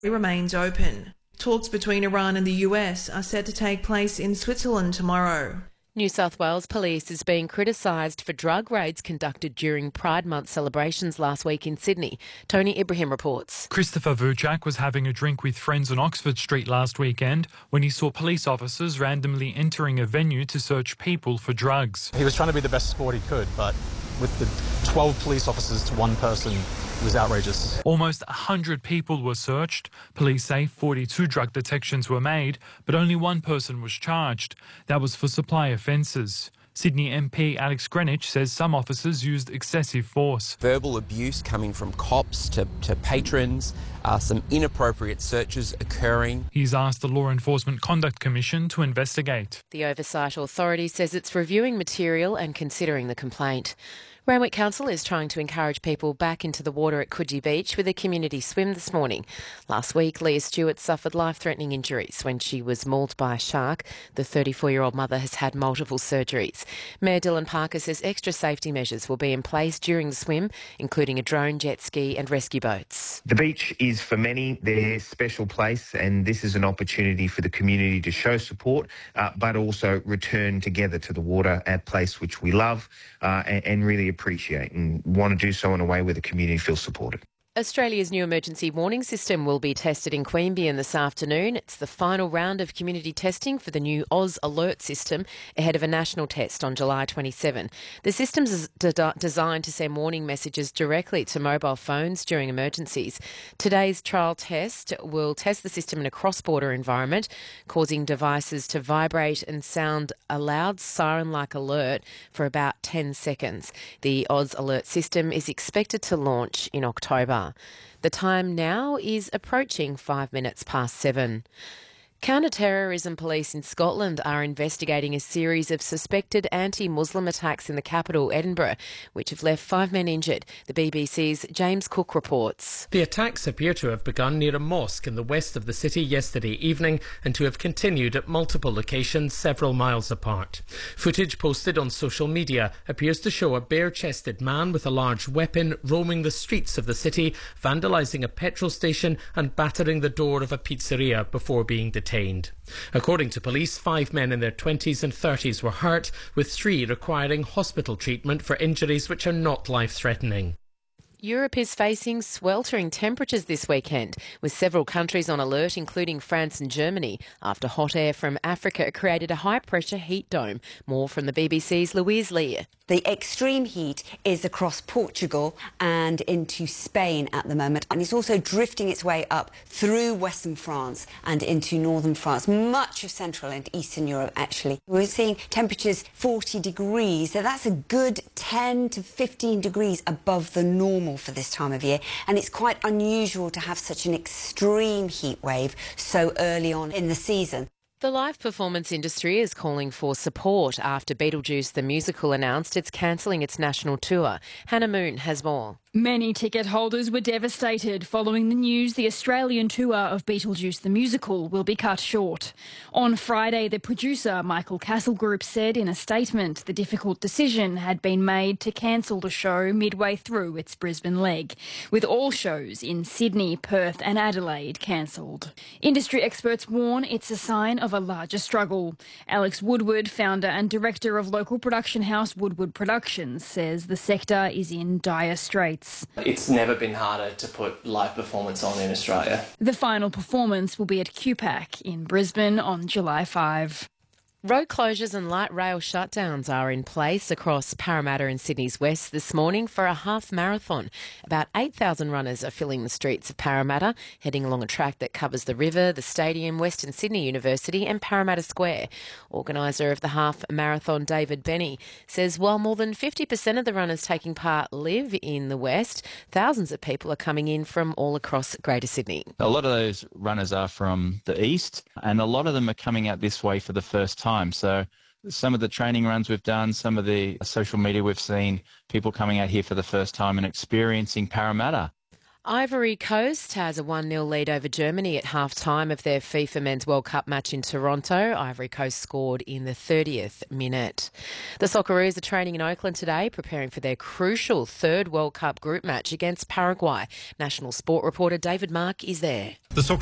remains open. Talks between Iran and the US are set to take place in Switzerland tomorrow. New South Wales Police is being criticised for drug raids conducted during Pride Month celebrations last week in Sydney. Tony Ibrahim reports. Christopher Vucak was having a drink with friends on Oxford Street last weekend when he saw police officers randomly entering a venue to search people for drugs. He was trying to be the best sport he could, but with the 12 police officers to one person, it was outrageous. Almost 100 people were searched. Police say 42 drug detections were made, but only one person was charged. That was for supply offences. Sydney MP Alex Greenwich says some officers used excessive force. Verbal abuse coming from cops to patrons, some inappropriate searches occurring. He's asked the Law Enforcement Conduct Commission to investigate. The Oversight Authority says it's reviewing material and considering the complaint. Randwick Council is trying to encourage people back into the water at Coogee Beach with a community swim this morning. Last week, Leah Stewart suffered life-threatening injuries when she was mauled by a shark. The 34-year-old mother has had multiple surgeries. Mayor Dylan Parker says extra safety measures will be in place during the swim, including a drone, jet ski and rescue boats. The beach is for many their special place, and this is an opportunity for the community to show support, but also return together to the water, a place which we love and really appreciate, and want to do so in a way where the community feels supported. Australia's new emergency warning system will be tested in Queanbeyan this afternoon. It's the final round of community testing for the new Oz Alert system ahead of a national test on July 27. The system is designed to send warning messages directly to mobile phones during emergencies. Today's trial test will test the system in a cross-border environment, causing devices to vibrate and sound a loud siren-like alert for about 10 seconds. The Oz Alert system is expected to launch in October. The time now is approaching 5 minutes past 7. Counter-terrorism police in Scotland are investigating a series of suspected anti-Muslim attacks in the capital, Edinburgh, which have left 5 men injured. The BBC's James Cook reports. The attacks appear to have begun near a mosque in the west of the city yesterday evening and to have continued at multiple locations several miles apart. Footage posted on social media appears to show a bare-chested man with a large weapon roaming the streets of the city, vandalising a petrol station and battering the door of a pizzeria before being detained. According to police, 5 men in their 20s and 30s were hurt, with 3 requiring hospital treatment for injuries which are not life-threatening. Europe is facing sweltering temperatures this weekend, with several countries on alert, including France and Germany, after hot air from Africa created a high-pressure heat dome. More from the BBC's Louise Lear. The extreme heat is across Portugal and into Spain at the moment, and it's also drifting its way up through western France and into northern France, much of central and eastern Europe, actually. We're seeing temperatures 40 degrees, so that's a good 10 to 15 degrees above the normal for this time of year, and it's quite unusual to have such an extreme heat wave so early on in the season. The live performance industry is calling for support after Beetlejuice the musical announced it's cancelling its national tour. Hannah Moon has more. Many ticket holders were devastated following the news the Australian tour of Beetlejuice the musical will be cut short. On Friday, the producer, Michael Castle Group, said in a statement the difficult decision had been made to cancel the show midway through its Brisbane leg, with all shows in Sydney, Perth and Adelaide cancelled. Industry experts warn it's a sign of a larger struggle. Alex Woodward, founder and director of local production house Woodward Productions, says the sector is in dire straits. It's never been harder to put live performance on in Australia. The final performance will be at QPAC in Brisbane on July 5. Road closures and light rail shutdowns are in place across Parramatta and Sydney's west this morning for a half marathon. About 8,000 runners are filling the streets of Parramatta, heading along a track that covers the river, the stadium, Western Sydney University and Parramatta Square. Organiser of the half marathon, David Benny, says while more than 50% of the runners taking part live in the west, thousands of people are coming in from all across Greater Sydney. A lot of those runners are from the east, and a lot of them are coming out this way for the first time. So some of the training runs we've done, some of the social media we've seen, people coming out here for the first time and experiencing Parramatta. Ivory Coast has a 1-0 lead over Germany at half-time of their FIFA Men's World Cup match in Toronto. Ivory Coast scored in the 30th minute. The Socceroos are training in Oakland today, preparing for their crucial third World Cup group match against Paraguay. National Sport reporter David Mark is there. The